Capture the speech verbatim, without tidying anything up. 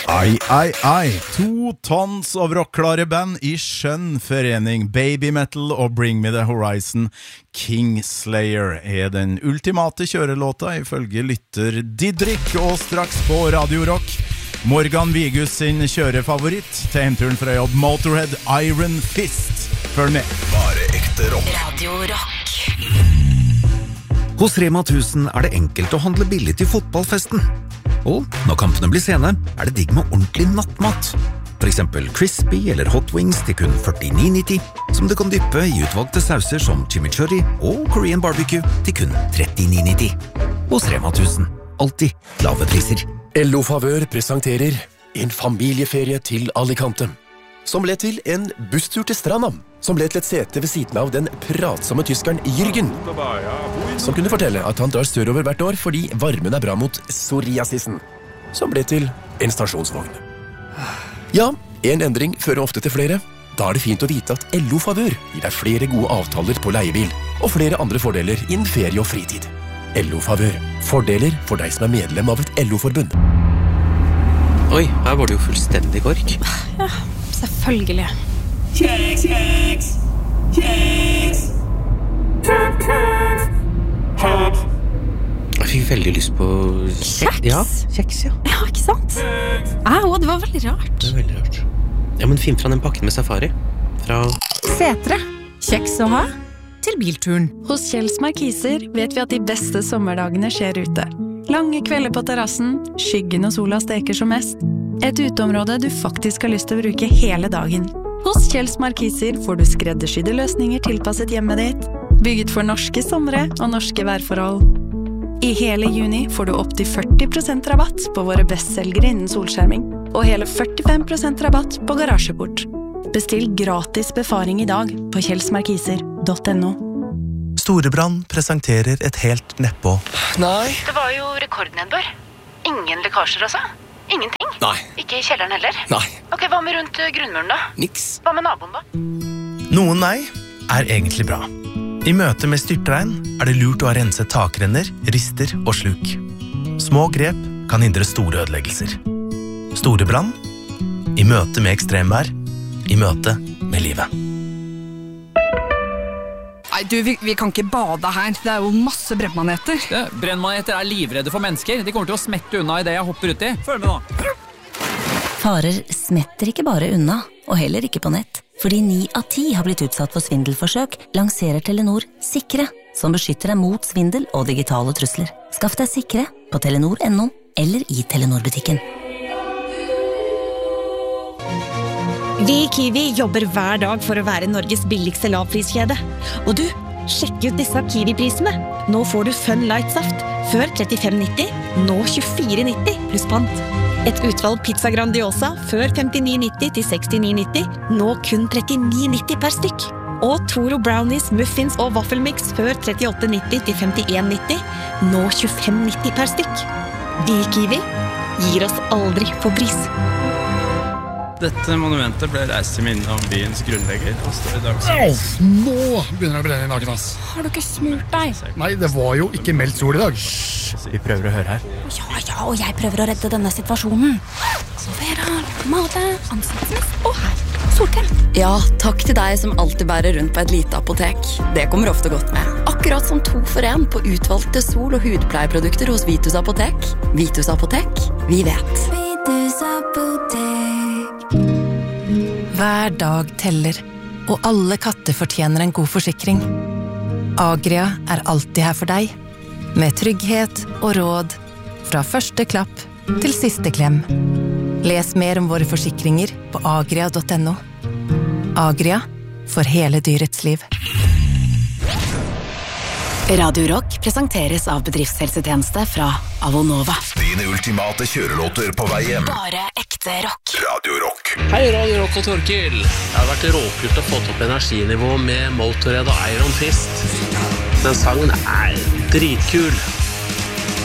Ai, ai, ai. To tons av rockklare band I skjønn forening. Baby Metal og Bring Me The Horizon. Kingslayer er den ultimate kjørelåta ifølge lytter Didrik, og straks på Radio Rock Morgan Vigus sin kjørefavoritt til henturen fra jobb Motorhead Iron Fist. Følg med. Bare ekte rock. Radio Rock. Hos Rema tusen er det enkelt å handle billig til fotballfesten. Og når kampene blir sene, er det digg med ordentlig nattmat. For eksempel crispy eller hot wings til kun førtini nitti, som du kan dyppe I utvalgte sauser som chimichurri og Korean barbecue til kun trettini nitti. Hos Rema tusen. Alltid lave priser. L O Favør presenterer en familieferie til Alicante, som ble til en busstur til stranda, som ble til et sete ved siden av den pratsomme tyskeren Jürgen, som kunne fortelle at han drar sørover hvert år fordi varmen er bra mot psoriasisen, som ble til en stasjonsvogn. Ja, en endring fører ofte til flere. Da er det fint å vite at L O Favør gir deg flere gode avtaler på leiebil, og flere andre fordeler innen ferie og fritid. L O Favør. Fordeler for deg som er medlem av et L O-forbund. Oi, her var det jo fullstendig kork. Ja, selvfølgelig. Kjeks, kjeks, kjeks, kjeks, kjeks. Jeg fikk veldig lyst på... Kjeks? Ja, kjeks, ja. Ja, ikke sant? Au, det var veldig rart. Det er veldig rart. Ja, men finn fra den pakken med safari. Fra... Setre. Kjeks å ha til bilturen. Hos Kjells Markiser vet vi at de beste sommerdagene skjer ute. Lange kvelder på terrassen, skyggen og sola steker som mest. Et uteområde du faktisk har lyst til å bruke hele dagen. Hos Kjells Markiser får du skreddersydde løsninger tilpasset hjemmet ditt, bygget for norske somre og norske værforhold. I hele juni får du opp til førti prosent rabatt på våre bestselgere innen solskjerming, og hele førtifem prosent rabatt på garasjeport. Bestill gratis befaring I dag på kjellsmarkiser punktum no. Storebrand presenterer et helt nedpå. Nei. Det var jo rekordnedbør. Ingen lekkasjer altså? Ingenting? Nei. Ikke I kjelleren heller? Nei. Ok, hva med rundt grunnmuren da? Niks. Hva med naboen da? Noen nei er egentlig bra. I møte med styrtregn er det lurt å ha renset takrenner, rister og sluk. Små grep kan hindre store ødeleggelser. Storebrand. I møte med ekstremvær. I møte med livet. Nei, du, vi, vi kan ikke bade her. Det er jo masse brennmaneter. Ja, brennmaneter er livredde for mennesker. De kommer til å smette unna I det jeg hopper ut I. Følg med nå. Farer smetter ikke bare unna, og heller ikke på nett. Fordi ni av ti har blitt utsatt for svindelforsøk, lanserer Telenor Sikre, som beskytter deg mot svindel og digitale trusler. Skaff deg Sikre på telenor punktum no eller I Telenor-butikken. Vi I Kiwi jobber hver dag for å være Norges billigste lavpriskjede. Og du, sjekk ut disse Kiwi-prisene. Nå får du Fun Light Saft, før trettifem nitti, nå tjuefire nitti pluss pant. Et utvalg pizza Grandiosa, før femtini nitti til sekstini nitti, nå kun trettini nitti per stykk. Og Toro Brownies, Muffins og Waffelmix, før trettiåtte nitti til femtien nitti, nå tjuefem nitti per stykk. Vi I Kiwi gir oss aldri på pris. Dette monumentet ble reist I minne om byens grunnlegger og står I dag. Au, nå begynner det å brenne I naken, ass. Har du ikke smurt deg? Nei, det var jo ikke meldt sol I dag. Vi prøver å høre her. Ja, ja, og jeg prøver å redde denne situasjonen. Vera, mate, ansiktsmess og her. Solkrem. Ja, takk til deg som alltid bærer rundt på et lite apotek. Det kommer ofte godt med. Akkurat som to for en på utvalgte sol- og hudpleieprodukter hos Vitus Apotek. Vitus Apotek, vi vet. Vitus Apotek. Hver dag teller, og alle katter fortjener en god forsikring. Agria er alltid her for deg, med trygghet og råd, fra første klapp til siste klem. Les mer om våre forsikringer på agria punktum no. Agria, for hele dyrets liv. Radio Rock presenteres av bedriftshelsetjeneste fra Avonova. Dine ultimate kjørelåter på vei hjem. Bare ekte rock. Radio Rock. Hei, Radio Rock og Torkil. Det har vært råkult å få opp energinivå med Motorhead og Iron Fist. Den sangen er dritkul.